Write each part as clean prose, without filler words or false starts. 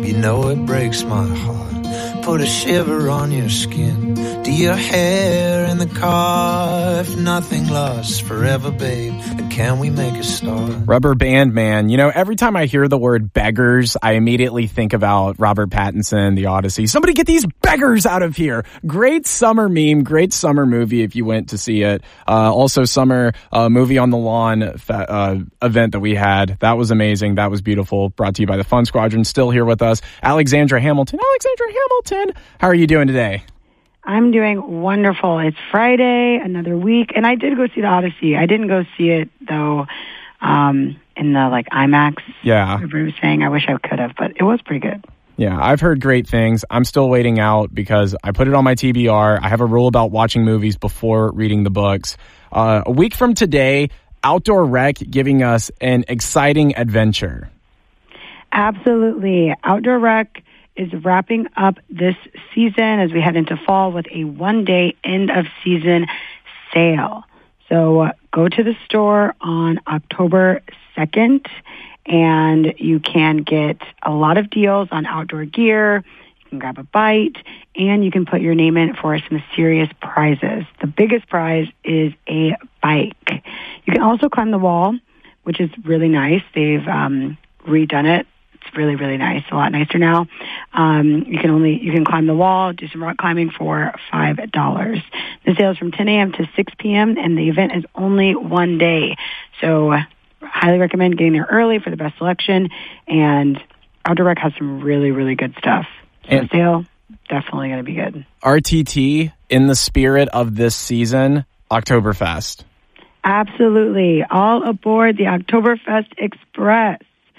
You know it breaks my heart. Put a shiver on your skin. Do your hair in the car. If nothing lasts forever, babe, then can we make a start? Rubber Band Man. You know, every time I hear the word beggars, I immediately think about Robert Pattinson, The Odyssey. Somebody get these beggars out of here. Great summer meme, great summer movie if you went to see it. Also summer movie on the lawn event that we had. That was amazing. That was beautiful. Brought to you by the Fun Squadron. Still here with us, Alexandra Hamilton. Alexandra Hamilton, how are you doing today? I'm doing wonderful. It's Friday, another week, and I did go see The Odyssey. I didn't go see it, though, in the, IMAX. Yeah. Everybody was saying I wish I could have, but it was pretty good. Yeah, I've heard great things. I'm still waiting out because I put it on my TBR. I have a rule about watching movies before reading the books. A week from today, Outdoor Rec giving us an exciting adventure. Absolutely. Outdoor Rec is wrapping up this season as we head into fall with a one-day end-of-season sale. So go to the store on October 2nd, and you can get a lot of deals on outdoor gear. You can grab a bite, and you can put your name in for some serious prizes. The biggest prize is a bike. You can also climb the wall, which is really nice. They've redone it. It's really, really nice. A lot nicer now. You can climb the wall, do some rock climbing for $5. The sale is from 10 a.m. to 6 p.m. and the event is only one day. So highly recommend getting there early for the best selection. And Outdoor Rec has some really, really good stuff. So the sale, definitely going to be good. RTT, in the spirit of this season, Oktoberfest. Absolutely. All aboard the Oktoberfest Express.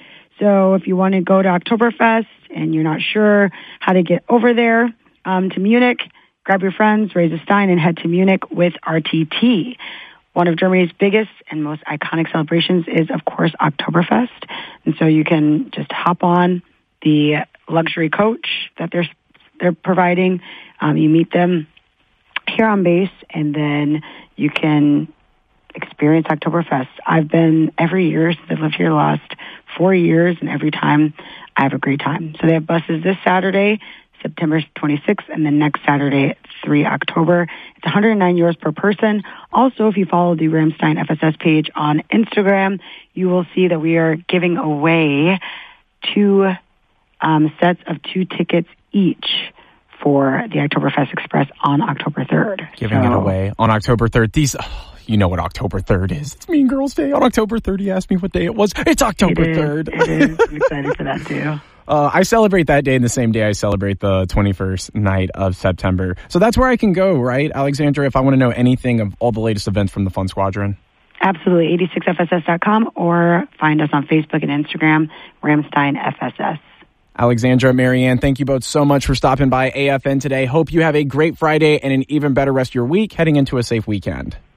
So if you want to go to Oktoberfest and you're not sure how to get over there to Munich, grab your friends, raise a stein, and head to Munich with RTT. One of Germany's biggest and most iconic celebrations is, of course, Oktoberfest. And so you can just hop on the luxury coach that they're providing. You meet them here on base, and then you can experience Oktoberfest. I've been every year since I've lived here the last 4 years, and every time I have a great time. So they have buses this Saturday, September 26th, and then next Saturday, 3 October. It's €109 per person. Also, if you follow the Ramstein FSS page on Instagram, you will see that we are giving away 2 sets of 2 tickets each for the Oktoberfest Express on October 3rd. Giving it away on October 3rd. You know what October 3rd is. It's Mean Girls Day. On October 3rd, you asked me what day it was. It's October 3rd. It is. I'm excited for that, too. I celebrate that day in the same day I celebrate the 21st night of September. So that's where I can go, right, Alexandra, if I want to know anything of all the latest events from the Fun Squadron? Absolutely. 86FSS.com or find us on Facebook and Instagram, Ramstein FSS. Alexandra, Marianne, thank you both so much for stopping by AFN today. Hope you have a great Friday and an even better rest of your week heading into a safe weekend.